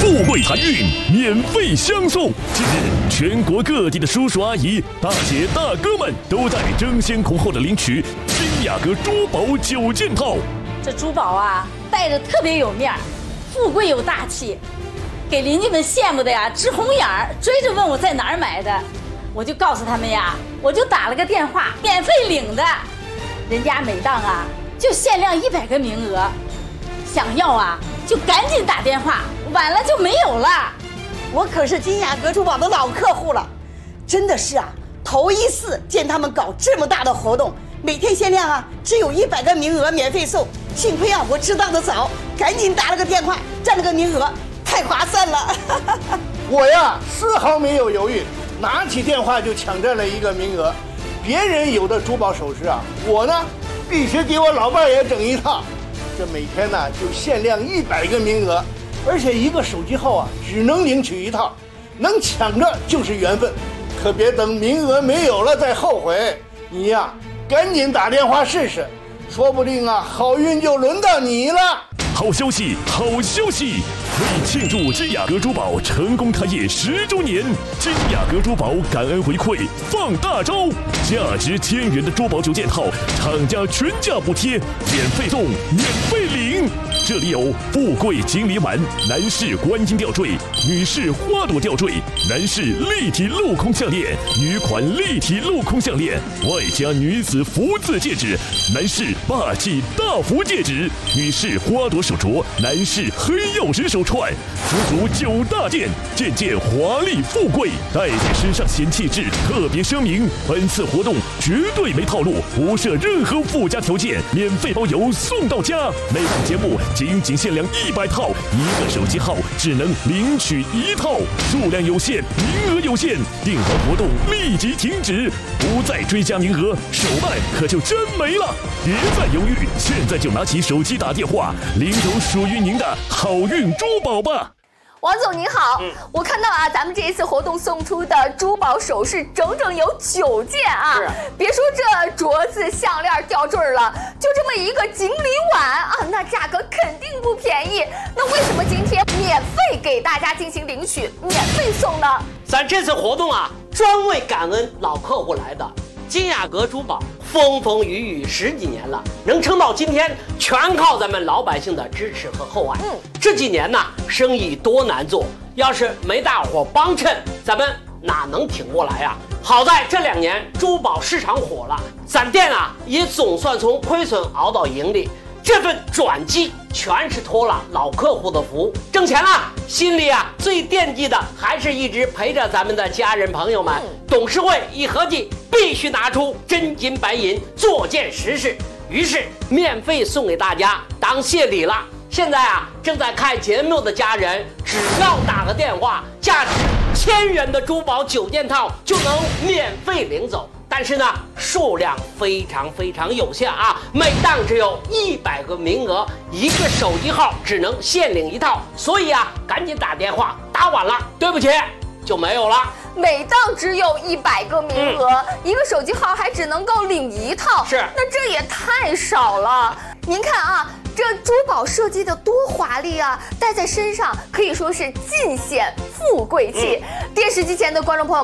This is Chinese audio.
富贵财运免费相送。近日，全国各地的叔叔阿姨、大姐大哥们都在争先恐后的领取金雅阁珠宝9件套。 这珠宝啊，戴着特别有面儿，富贵有大气，给邻居们羡慕的呀直红眼儿，追着问我在哪儿买的，我就告诉他们呀，我就打了个电话，免费领的。人家每档啊就限量100个名额，想要啊就赶紧打电话，晚了就没有了。 我可是金雅阁珠宝的老客户了，真的是啊，头一次见他们搞这么大的活动，每天限量啊，只有100个名额免费送。幸亏啊，我知道的早，赶紧打了个电话，占了个名额，太划算了。 我呀，丝毫没有犹豫，拿起电话就抢占了1个名额。别人有的珠宝首饰啊，我呢必须给我老伴也整一套。这每天呢就限量100个名额，而且1个手机号啊只能领取1套，能抢着就是缘分，可别等名额没有了再后悔。你呀，赶紧打电话试试，说不定啊好运就轮到你了。 好消息，好消息！为庆祝金雅阁珠宝成功开业10周年，金雅阁珠宝感恩回馈放大招，价值1000元的珠宝9件套，厂家全价补贴，免费送，免费领。这里有富贵锦鲤碗、男士观音吊坠、女士花朵吊坠、男士立体镂空项链、女款立体镂空项链，外加女子福字戒指、男士霸气大福戒指、女士花朵手镯、男士黑曜石手串，足足9大件，件件华丽富贵，戴在身上显气质，特别声明：本次活动绝对没套路，不设任何附加条件，免费包邮送到家。每档节目仅限量100套，1个手机号只能领取1套，数量有限，名额有限，订单活动立即停止，不再追加名额，手办可就真没了。别再犹豫，现在就拿起手机打电话，领走属于您的好运珠宝吧。 王总您好，我看到啊，咱们这一次活动送出的珠宝首饰整有9件啊，别说这镯子、项链、吊坠了，就这么一个锦鲤碗啊，那价格肯定不便宜。那为什么今天免费给大家进行领取，免费送呢？ 咱这次活动啊，专为感恩老客户来的。金雅阁珠宝风风雨雨10几年了，能撑到今天，全靠咱们老百姓的支持和厚爱。这几年呢，生意多难做，要是没大伙帮衬，咱们哪能挺过来啊？好在这2年珠宝市场火了，咱店啊也总算从亏损熬到盈利。这份转机全是托了老客户的福，挣钱了，心里啊最惦记的还是一直陪着咱们的家人朋友们。董事会一合计，必须拿出真金白银做件实事，于是免费送给大家当谢礼了。现在啊，正在看节目的家人，只要打个电话，价值1000元的珠宝9件套就能免费领走。但是呢，数量非常有限啊，每档只有100个名额，1个手机号只能限领1套，所以啊，赶紧打电话，打晚了，对不起，就没有了。 每档只有100个名额，1个手机号还只能够领1套， 是， 那这也太少了。您看啊，这珠宝设计的多华丽啊，戴在身上可以说是尽显富贵气。电视机前的观众朋友们。